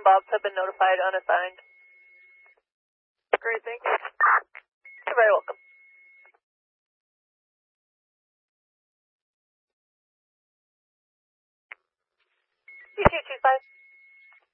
Bobs have been notified unassigned. Great, thank you. You're very welcome. 2225.